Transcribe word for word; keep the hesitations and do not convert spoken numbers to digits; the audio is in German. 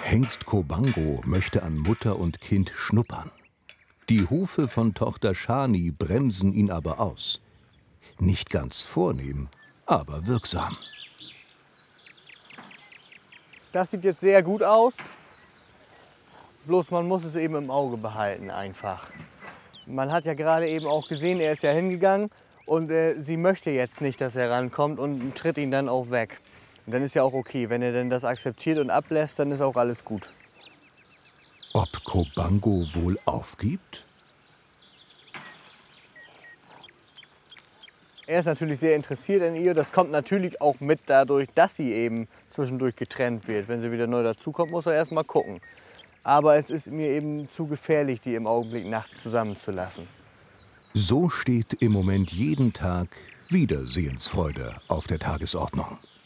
Hengst Kobango möchte an Mutter und Kind schnuppern. Die Hufe von Tochter Shani bremsen ihn aber aus. Nicht ganz vornehm, aber wirksam. Das sieht jetzt sehr gut aus. Bloß man muss es eben im Auge behalten einfach. Man hat ja gerade eben auch gesehen, er ist ja hingegangen und äh, sie möchte jetzt nicht, dass er rankommt und tritt ihn dann auch weg. Und dann ist ja auch okay, wenn er denn das akzeptiert und ablässt, dann ist auch alles gut. Ob Kobango wohl aufgibt? Er ist natürlich sehr interessiert in ihr. Das kommt natürlich auch mit dadurch, dass sie eben zwischendurch getrennt wird. Wenn sie wieder neu dazukommt, muss er erst mal gucken. Aber es ist mir eben zu gefährlich, die im Augenblick nachts zusammenzulassen. So steht im Moment jeden Tag Wiedersehensfreude auf der Tagesordnung.